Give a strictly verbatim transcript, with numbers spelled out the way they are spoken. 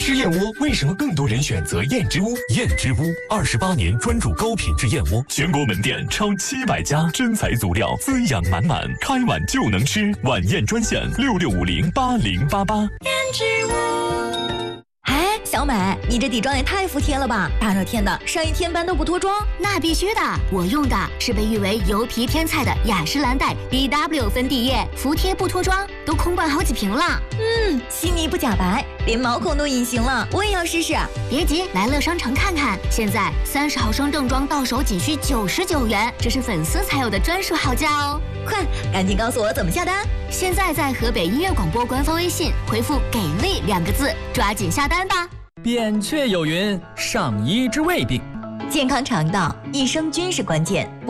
吃燕窝为什么更多人选择燕之屋？ 燕之屋二十八年专注高品质燕窝，全国门店超七百家，真材足料，滋养满满，开碗就能吃。晚宴专线六六五零八零八八。 燕之屋。哎，小美，你这底妆也太服帖了吧！大热天的，上一天班都不脱妆？ 那必须的，我用的是被誉为油皮天菜的雅诗兰黛 B W 粉底液，服帖不脱妆，都空罐好几瓶了。 嗯，细腻不假白，连毛孔都隐形了，我也要试试。 别急，来乐商城看看，现在三十毫升正装到手仅需九十九元，这是粉丝才有的专属好价哦！ 快，赶紧告诉我怎么下单。 现在在河北音乐广播官方微信回复“给力”两个字，抓紧下单吧。 扁鹊有云：上医之未病， 健康肠道，益生菌是关键。